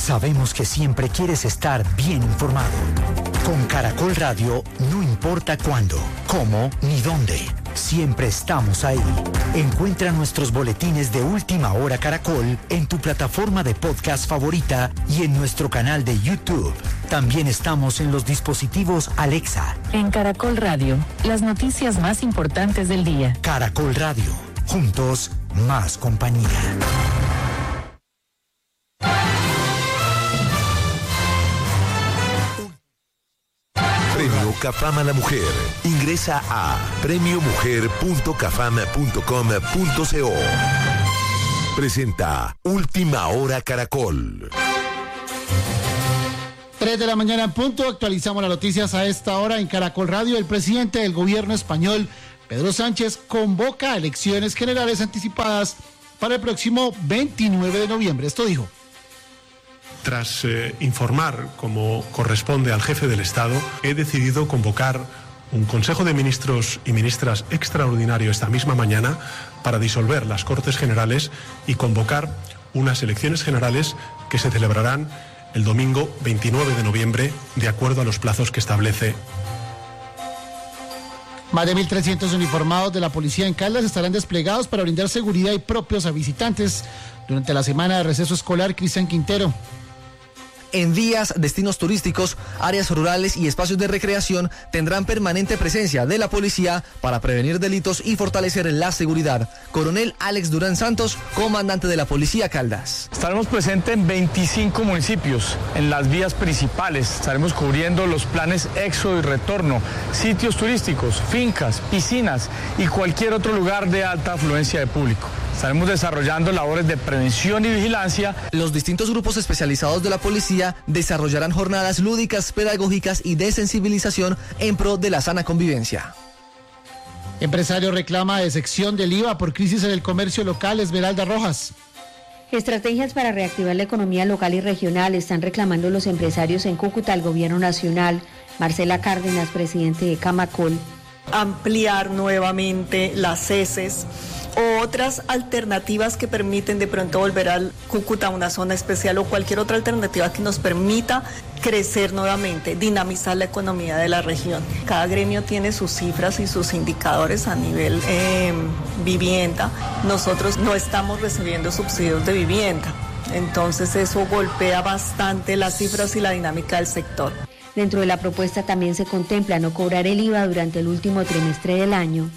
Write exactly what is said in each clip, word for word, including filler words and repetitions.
Sabemos que siempre quieres estar bien informado. Con Caracol Radio, no importa cuándo, cómo ni dónde. Siempre estamos ahí. Encuentra nuestros boletines de Última Hora Caracol en tu plataforma de podcast favorita y en nuestro canal de YouTube. También estamos en los dispositivos Alexa. En Caracol Radio, las noticias más importantes del día. Caracol Radio, juntos, más compañía. Premio Cafam a la Mujer. Ingresa a premio mujer punto cafam punto com punto co. Presenta Última Hora Caracol. tres de la mañana en punto, actualizamos las noticias a esta hora en Caracol Radio. El presidente del gobierno español, Pedro Sánchez, convoca a elecciones generales anticipadas para el próximo veintinueve de noviembre. Esto dijo. Tras eh, informar, como corresponde al jefe del Estado, he decidido convocar un Consejo de Ministros y Ministras extraordinario esta misma mañana para disolver las Cortes Generales y convocar unas elecciones generales que se celebrarán el domingo veintinueve de noviembre, de acuerdo a los plazos que establece. Más de mil trescientos uniformados de la policía en Caldas estarán desplegados para brindar seguridad y propios a visitantes durante la semana de receso escolar. Cristian Quintero. En vías, destinos turísticos, áreas rurales y espacios de recreación tendrán permanente presencia de la policía para prevenir delitos y fortalecer la seguridad. Coronel Alex Durán Santos, comandante de la Policía Caldas. Estaremos presentes en veinticinco municipios, en las vías principales. Estaremos cubriendo los planes éxodo y retorno, sitios turísticos, fincas, piscinas y cualquier otro lugar de alta afluencia de público. Estaremos desarrollando labores de prevención y vigilancia. Los distintos grupos especializados de la policía desarrollarán jornadas lúdicas, pedagógicas y de sensibilización en pro de la sana convivencia. Empresario reclama exención del I V A por crisis en el comercio local. Esmeralda Rojas. Estrategias para reactivar la economía local y regional están reclamando los empresarios en Cúcuta al gobierno nacional. Marcela Cárdenas, presidente de Camacol. Ampliar nuevamente las ceses o otras alternativas que permiten de pronto volver al Cúcuta una zona especial o cualquier otra alternativa que nos permita crecer nuevamente, dinamizar la economía de la región. Cada gremio tiene sus cifras y sus indicadores a nivel eh, vivienda. Nosotros no estamos recibiendo subsidios de vivienda, entonces eso golpea bastante las cifras y la dinámica del sector. Dentro de la propuesta también se contempla no cobrar el I V A durante el último trimestre del año.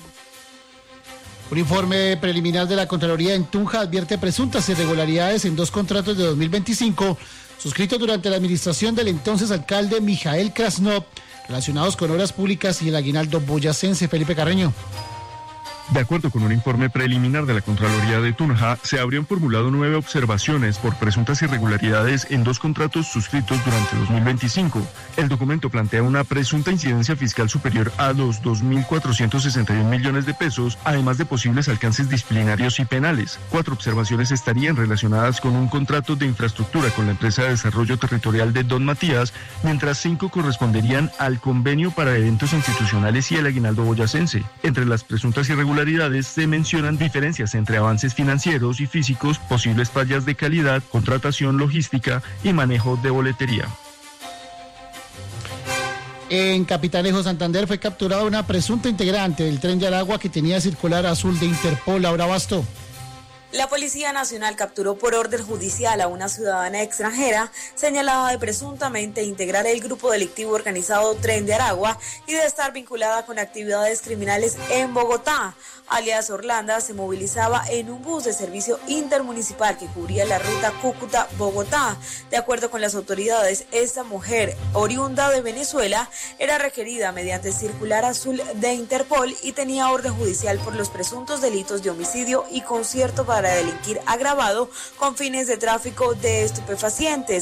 Un informe preliminar de la Contraloría en Tunja advierte presuntas irregularidades en dos contratos de dos mil veinticinco suscritos durante la administración del entonces alcalde Mijael Krasnov, relacionados con obras públicas y el aguinaldo boyacense. Felipe Carreño. De acuerdo con un informe preliminar de la Contraloría de Tunja, se habrían formulado nueve observaciones por presuntas irregularidades en dos contratos suscritos durante dos mil veinticinco. El documento plantea una presunta incidencia fiscal superior a los dos mil cuatrocientos sesenta y un millones de pesos, además de posibles alcances disciplinarios y penales. Cuatro observaciones estarían relacionadas con un contrato de infraestructura con la empresa de desarrollo territorial de Don Matías, mientras cinco corresponderían al convenio para eventos institucionales y el aguinaldo boyacense. Entre las presuntas irregularidades se mencionan diferencias entre avances financieros y físicos, posibles fallas de calidad, contratación logística y manejo de boletería. En Capitanejo, Santander, fue capturada una presunta integrante del tren de Aragua que tenía circular azul de Interpol. Laura Basto. La Policía Nacional capturó por orden judicial a una ciudadana extranjera señalada de presuntamente integrar el grupo delictivo organizado Tren de Aragua y de estar vinculada con actividades criminales en Bogotá. Alias Orlando se movilizaba en un bus de servicio intermunicipal que cubría la ruta Cúcuta-Bogotá. De acuerdo con las autoridades, esta mujer, oriunda de Venezuela, era requerida mediante circular azul de Interpol y tenía orden judicial por los presuntos delitos de homicidio y concierto para para delinquir agravado con fines de tráfico de estupefacientes.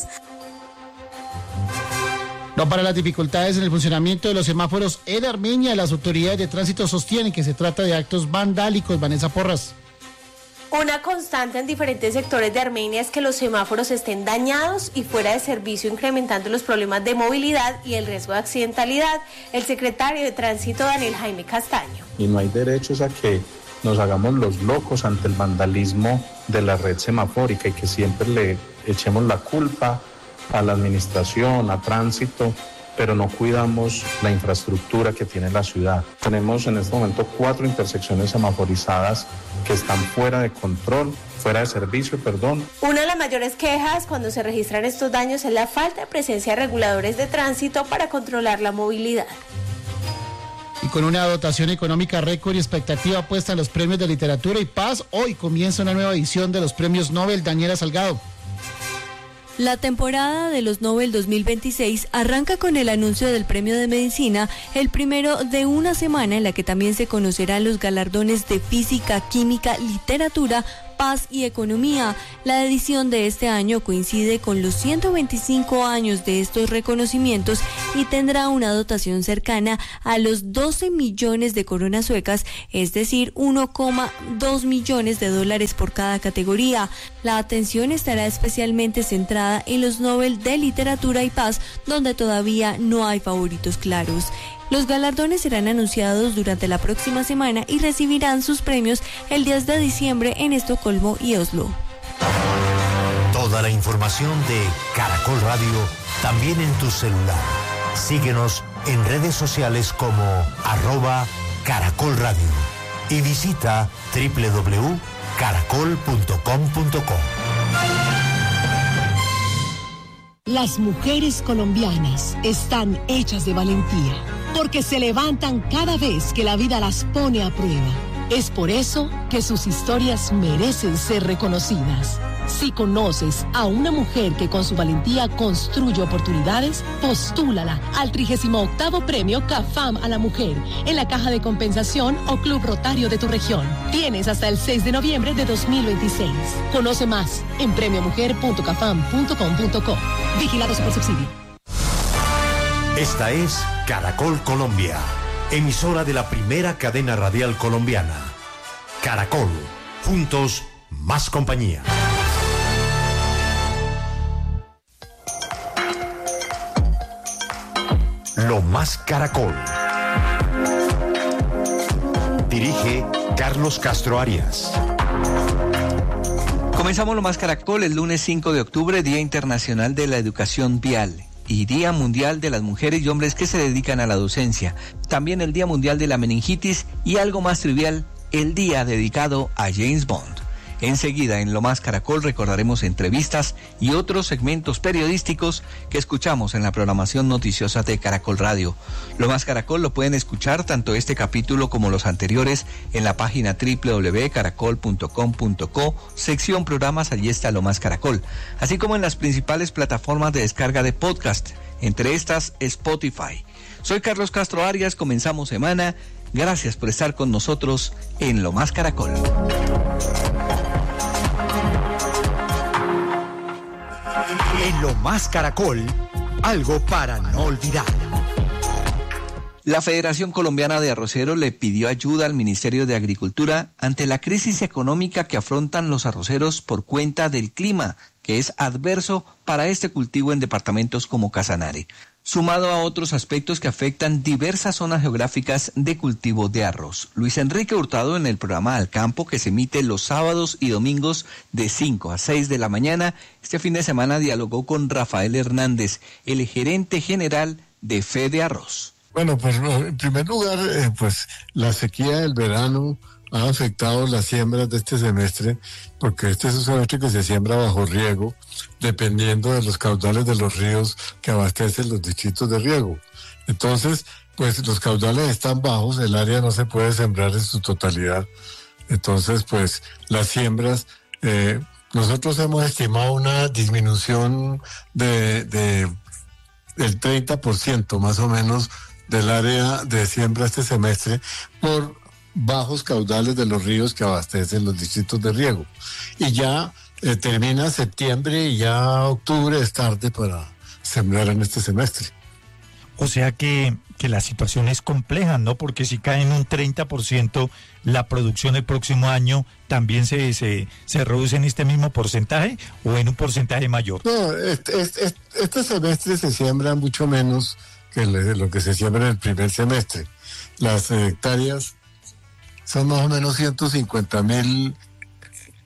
No para las dificultades en el funcionamiento de los semáforos en Armenia, las autoridades de tránsito sostienen que se trata de actos vandálicos. Vanessa Porras. Una constante en diferentes sectores de Armenia es que los semáforos estén dañados y fuera de servicio, incrementando los problemas de movilidad y el riesgo de accidentalidad. El secretario de Tránsito, Daniel Jaime Castaño. Y no hay derechos a que nos hagamos los locos ante el vandalismo de la red semafórica y que siempre le echemos la culpa a la administración, a tránsito, pero no cuidamos la infraestructura que tiene la ciudad. Tenemos en este momento cuatro intersecciones semaforizadas que están fuera de control, fuera de servicio, perdón. Una de las mayores quejas cuando se registran estos daños es la falta de presencia de reguladores de tránsito para controlar la movilidad. Y con una dotación económica récord y expectativa puesta en los premios de literatura y paz, hoy comienza una nueva edición de los premios Nobel. Daniela Salgado. La temporada de los Nobel dos mil veintiséis arranca con el anuncio del Premio de Medicina, el primero de una semana en la que también se conocerán los galardones de Física, Química, Literatura, Paz y Economía. La edición de este año coincide con los ciento veinticinco años de estos reconocimientos y tendrá una dotación cercana a los doce millones de coronas suecas, es decir, uno coma dos millones de dólares por cada categoría. La atención estará especialmente centrada en los Nobel de Literatura y Paz, donde todavía no hay favoritos claros. Los galardones serán anunciados durante la próxima semana y recibirán sus premios el diez de diciembre en Estocolmo y Oslo. Toda la información de Caracol Radio también en tu celular. Síguenos en redes sociales como arroba Caracol Radio y visita doble u doble u doble u punto caracol punto com punto co. Las mujeres colombianas están hechas de valentía, porque se levantan cada vez que la vida las pone a prueba. Es por eso que sus historias merecen ser reconocidas. Si conoces a una mujer que con su valentía construye oportunidades, postúlala al trigésimo octavo Premio CAFAM a la Mujer en la Caja de Compensación o Club Rotario de tu región. Tienes hasta el seis de noviembre de dos mil veintiséis. Conoce más en premio mujer punto cafam punto com punto co. Vigilado Supersubsidio. Esta es Caracol Colombia, emisora de la primera cadena radial colombiana. Caracol, juntos, más compañía. Lo más Caracol. Dirige Carlos Castro Arias. Comenzamos Lo más Caracol el lunes cinco de octubre, Día Internacional de la Educación Vial y Día Mundial de las Mujeres y Hombres que se dedican a la docencia. También el Día Mundial de la Meningitis y algo más trivial, el día dedicado a James Bond. Enseguida, en Lo Más Caracol, recordaremos entrevistas y otros segmentos periodísticos que escuchamos en la programación noticiosa de Caracol Radio. Lo Más Caracol lo pueden escuchar tanto este capítulo como los anteriores en la página doble u doble u doble u punto caracol punto com punto co, sección programas, allí está Lo Más Caracol, así como en las principales plataformas de descarga de podcast, entre estas Spotify. Soy Carlos Castro Arias, comenzamos semana. Gracias por estar con nosotros en Lo Más Caracol. En Lo Más Caracol, algo para no olvidar. La Federación Colombiana de Arroceros le pidió ayuda al Ministerio de Agricultura ante la crisis económica que afrontan los arroceros por cuenta del clima, que es adverso para este cultivo en departamentos como Casanare, sumado a otros aspectos que afectan diversas zonas geográficas de cultivo de arroz. Luis Enrique Hurtado, en el programa Al Campo, que se emite los sábados y domingos de cinco a seis de la mañana, este fin de semana dialogó con Rafael Hernández, el gerente general de Fede Arroz. Bueno, pues en primer lugar, eh, pues la sequía del verano ha afectado las siembras de este semestre, porque este es un semestre que se siembra bajo riego, dependiendo de los caudales de los ríos que abastecen los distritos de riego. Entonces, pues los caudales están bajos, el área no se puede sembrar en su totalidad. Entonces, pues las siembras, eh, nosotros hemos estimado una disminución de, de del treinta por ciento más o menos del área de siembra este semestre por bajos caudales de los ríos que abastecen los distritos de riego. Y ya eh, termina septiembre y ya octubre es tarde para sembrar en este semestre. O sea que, que la situación es compleja, ¿no? Porque si cae en un treinta por ciento la producción el próximo año, ¿también se, se, se reduce en este mismo porcentaje o en un porcentaje mayor? No, este, este, este semestre se siembra mucho menos que lo que se siembra en el primer semestre. Las hectáreas son más o menos ciento cincuenta mil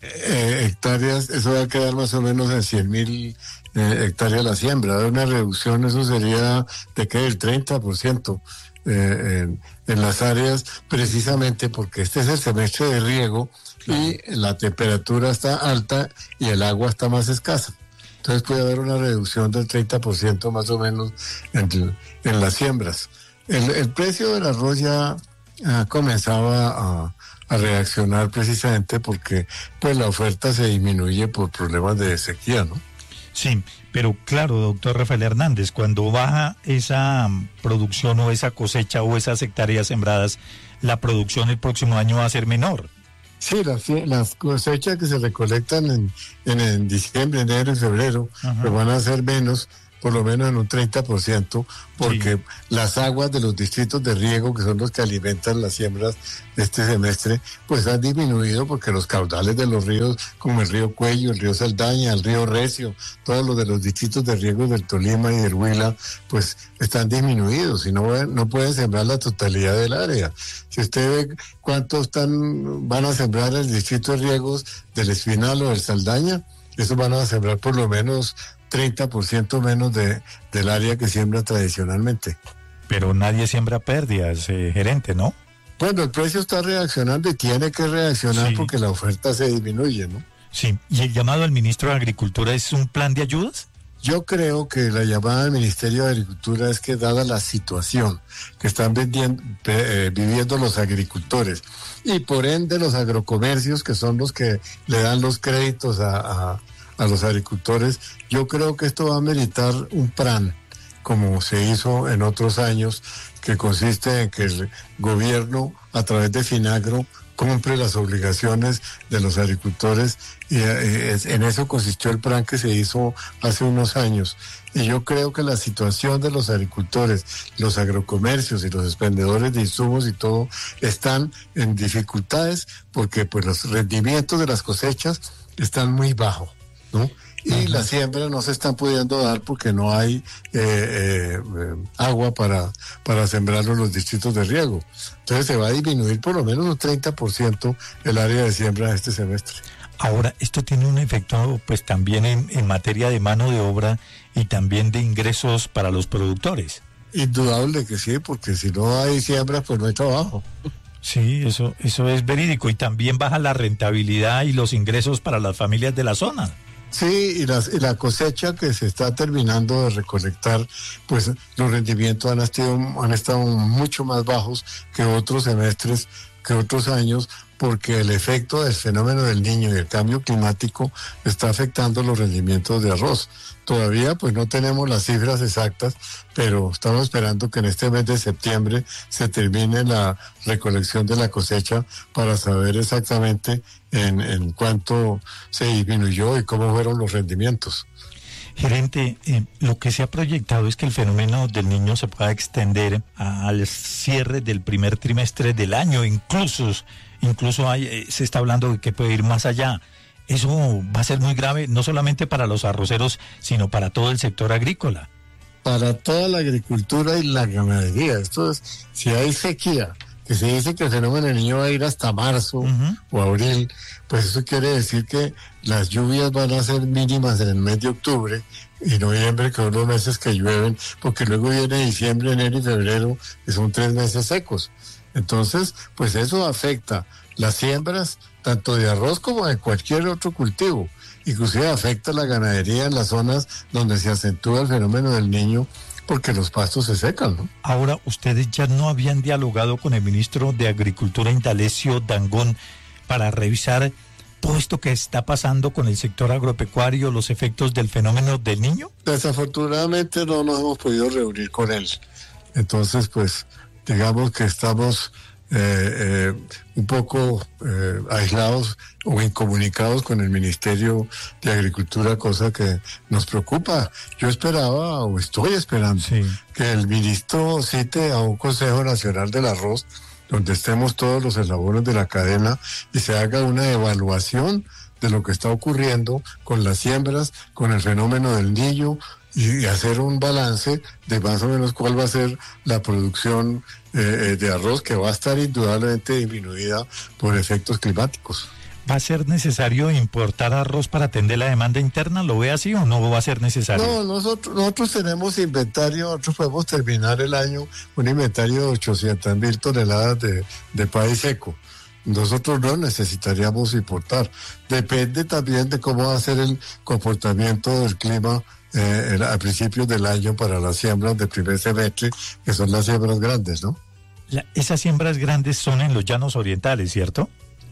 eh, hectáreas, eso va a quedar más o menos en cien mil eh, hectáreas la siembra. De una reducción, eso sería de que el treinta por ciento eh, en, en las áreas, precisamente porque este es el semestre de riego y la temperatura está alta y el agua está más escasa. Entonces puede haber una reducción del treinta por ciento más o menos en, en las siembras. El, el precio del arroz ya ah, comenzaba a, a reaccionar precisamente porque pues la oferta se disminuye por problemas de sequía, ¿no? Sí, pero claro, doctor Rafael Hernández, cuando baja esa producción o esa cosecha o esas hectáreas sembradas, la producción el próximo año va a ser menor. Sí, las, las cosechas que se recolectan en, en, en diciembre, enero y febrero, pues van a ser menos, por lo menos en un treinta por ciento, porque sí. Las aguas de los distritos de riego, que son los que alimentan las siembras de este semestre, pues han disminuido porque los caudales de los ríos, como el río Cuello, el río Saldaña, el río Recio, todos los de los distritos de riego del Tolima y del Huila, pues están disminuidos y no, no pueden sembrar la totalidad del área. Si usted ve cuántos están, van a sembrar el distrito de riegos del Espinal o del Saldaña, esos van a sembrar por lo menos treinta por ciento menos de, del área que siembra tradicionalmente. Pero nadie siembra pérdidas, eh, gerente, ¿no? Bueno, el precio está reaccionando y tiene que reaccionar sí. Porque la oferta se disminuye, ¿no? Sí, ¿y el llamado al ministro de Agricultura es un plan de ayudas? Yo creo que la llamada al Ministerio de Agricultura es que dada la situación que están vendiendo, eh, viviendo los agricultores y por ende los agrocomercios, que son los que le dan los créditos a... a a los agricultores, yo creo que esto va a meritar un plan, como se hizo en otros años, que consiste en que el gobierno, a través de Finagro, cumple las obligaciones de los agricultores, y eh, en eso consistió el plan que se hizo hace unos años. Y yo creo que la situación de los agricultores, los agrocomercios y los expendedores de insumos y todo, están en dificultades porque pues los rendimientos de las cosechas están muy bajos, ¿no? Y uh-huh. Las siembras no se están pudiendo dar porque no hay eh, eh, eh, agua para, para sembrarlo en los distritos de riego. Entonces se va a disminuir por lo menos un treinta por ciento el área de siembra este semestre. Ahora, esto tiene un efecto pues también en, en materia de mano de obra y también de ingresos para los productores. Indudable que sí, porque si no hay siembra, pues no hay trabajo. Sí, eso, eso es verídico. Y también baja la rentabilidad y los ingresos para las familias de la zona. Sí, y, las, y la cosecha que se está terminando de recolectar, pues los rendimientos han estado, han estado mucho más bajos que otros semestres, que otros años, porque el efecto del fenómeno del Niño y el cambio climático está afectando los rendimientos de arroz. Todavía pues no tenemos las cifras exactas, pero estamos esperando que en este mes de septiembre se termine la recolección de la cosecha para saber exactamente en, en cuánto se disminuyó y cómo fueron los rendimientos. Gerente, eh, lo que se ha proyectado es que el fenómeno del Niño se pueda extender al cierre del primer trimestre del año, incluso, incluso hay, eh, se está hablando de que puede ir más allá. Eso va a ser muy grave, no solamente para los arroceros, sino para todo el sector agrícola. Para toda la agricultura y la ganadería. Esto es, si hay sequía, que se dice que el fenómeno del Niño va a ir hasta marzo uh-huh. o abril, pues eso quiere decir que las lluvias van a ser mínimas en el mes de octubre y noviembre, que son los meses que llueven, porque luego viene diciembre, enero y febrero, que son tres meses secos. Entonces, pues eso afecta las siembras, tanto de arroz como de cualquier otro cultivo. Inclusive afecta la ganadería en las zonas donde se acentúa el fenómeno del Niño, porque los pastos se secan, ¿no? Ahora, ustedes ya no habían dialogado con el ministro de Agricultura, Indalecio Dangond, para revisar todo esto que está pasando con el sector agropecuario, los efectos del fenómeno del Niño. Desafortunadamente no nos hemos podido reunir con él. Entonces, pues, digamos que estamos eh, eh, un poco eh, aislados o incomunicados con el Ministerio de Agricultura, cosa que nos preocupa. Yo esperaba o estoy esperando sí. que el ministro cite a un Consejo Nacional del Arroz donde estemos todos los eslabones de la cadena y se haga una evaluación de lo que está ocurriendo con las siembras, con el fenómeno del Niño y hacer un balance de más o menos cuál va a ser la producción eh, de arroz, que va a estar indudablemente disminuida por efectos climáticos. ¿Va a ser necesario importar arroz para atender la demanda interna? ¿Lo ve así o no va a ser necesario? No, nosotros, nosotros tenemos inventario, nosotros podemos terminar el año un inventario de ochocientas mil toneladas de, de país seco. Nosotros no necesitaríamos importar. Depende también de cómo va a ser el comportamiento del clima eh, a principios del año para las siembras del primer semestre, que son las siembras grandes, ¿no? La, esas siembras grandes son en los llanos orientales, ¿cierto?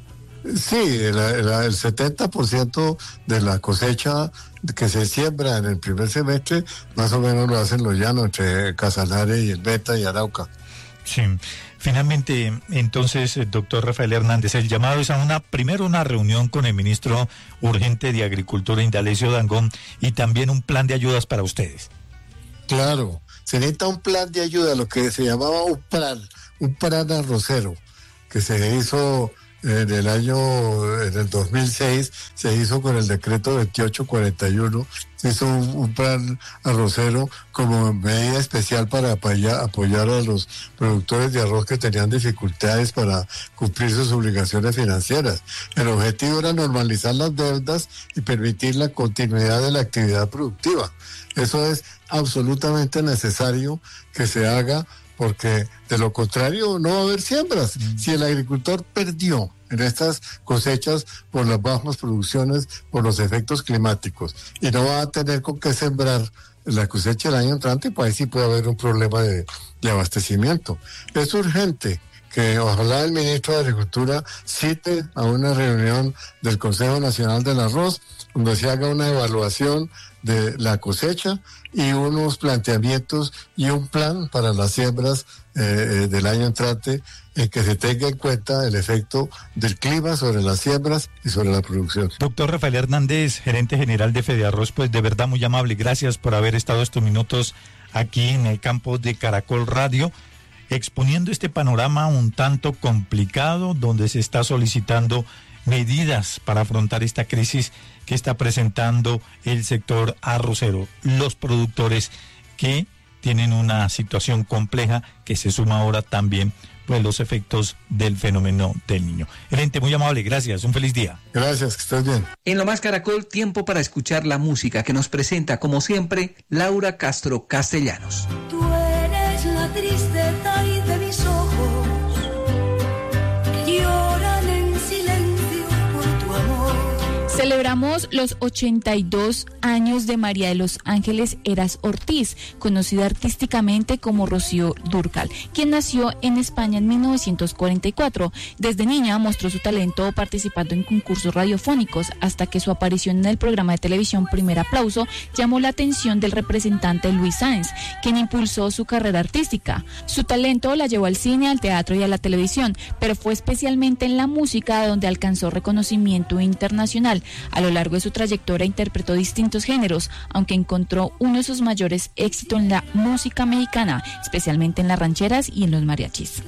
Sí, el, el, el setenta por ciento de la cosecha que se siembra en el primer semestre, más o menos lo hacen los llanos, entre Casanare y el Meta y Arauca. Sí. Finalmente, entonces, doctor Rafael Hernández, el llamado es a una, primero una reunión con el ministro urgente de Agricultura, Indalecio Dangond, y también un plan de ayudas para ustedes. Claro, se necesita un plan de ayuda, lo que se llamaba un plan, un plan arrocero, que se hizo en el año, en el dos mil seis, se hizo con el decreto veintiocho cuarenta y uno, se hizo un, un plan arrocero como medida especial para apoyar, apoyar a los productores de arroz que tenían dificultades para cumplir sus obligaciones financieras. El objetivo era normalizar las deudas y permitir la continuidad de la actividad productiva. Eso es absolutamente necesario que se haga, porque de lo contrario no va a haber siembras. Mm. Si el agricultor perdió en estas cosechas por las bajas producciones, por los efectos climáticos, y no va a tener con qué sembrar la cosecha del año entrante, pues ahí sí puede haber un problema de, de abastecimiento. Es urgente que ojalá el ministro de Agricultura cite a una reunión del Consejo Nacional del Arroz, donde se haga una evaluación de la cosecha y unos planteamientos y un plan para las siembras eh, del año entrante, en que se tenga en cuenta el efecto del clima sobre las siembras y sobre la producción. Doctor Rafael Hernández, gerente general de Fedearroz, pues de verdad muy amable, gracias por haber estado estos minutos aquí en el campo de Caracol Radio, exponiendo este panorama un tanto complicado, donde se está solicitando medidas para afrontar esta crisis que está presentando el sector arrocero, los productores que tienen una situación compleja que se suma ahora también pues los efectos del fenómeno del Niño. Gerente, muy amable, gracias, un feliz día. Gracias, que estés bien. En Lo Más Caracol, tiempo para escuchar la música que nos presenta, como siempre, Laura Castro Castellanos. Tú eres la tristeza y de mis ojos que lloran en silencio por tu amor. Celebramos los ochenta y dos años de María de los Ángeles Heras Ortiz, conocida artísticamente como Rocío Dúrcal, quien nació en España en mil novecientos cuarenta y cuatro. Desde niña mostró su talento participando en concursos radiofónicos, hasta que su aparición en el programa de televisión Primer Aplauso llamó la atención del representante Luis Sáenz, quien impulsó su carrera artística. Su talento la llevó al cine, al teatro y a la televisión, pero fue especialmente en la música donde alcanzó reconocimiento internacional. A lo largo de su trayectoria interpretó distintos géneros, aunque encontró uno de sus mayores éxitos en la música mexicana, especialmente en las rancheras y en los mariachis.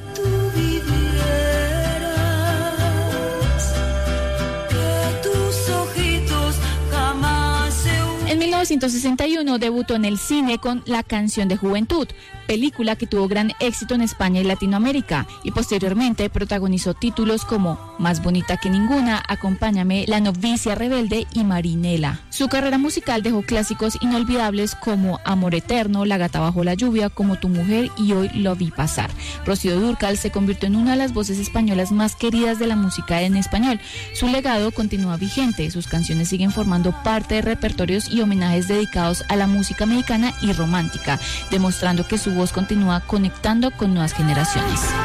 En mil novecientos sesenta y uno debutó en el cine con La Canción de Juventud, película que tuvo gran éxito en España y Latinoamérica, y posteriormente protagonizó títulos como Más bonita que ninguna, Acompáñame, La novicia rebelde y Marinela. Su carrera musical dejó clásicos inolvidables como Amor eterno, La gata bajo la lluvia, Como tu mujer y Hoy lo vi pasar. Rocío Dúrcal se convirtió en una de las voces españolas más queridas de la música en español. Su legado continúa vigente, sus canciones siguen formando parte de repertorios y homenajes dedicados a la música mexicana y romántica, demostrando que su voz continúa conectando con nuevas generaciones.